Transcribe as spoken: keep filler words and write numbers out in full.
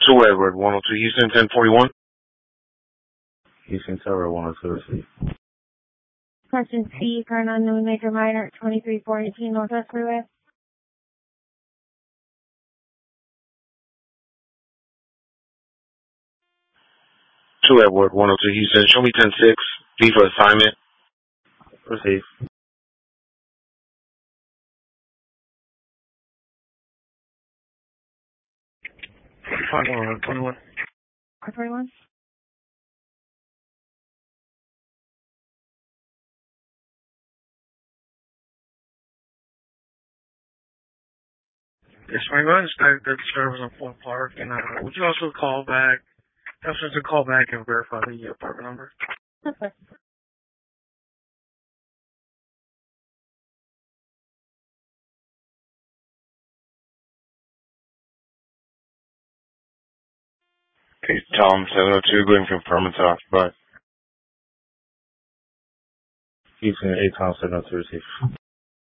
Two Edward, one oh two Houston, ten forty-one. Houston Tower, one oh two, receive. Question C, current unknown major minor, twenty-three four eighteen Northwest Freeway. Two Edward, one oh two Houston, show me ten six, V for assignment. Receive. Final twenty-one. twenty-one? Yes, my run started the service on Fort Park, and uh, would you also call back, ask us to call back and verify the apartment number? Okay. Okay, Tom, seven oh two, go ahead and confirm it's occupied. Houston, eight Tom, seven oh two, receive.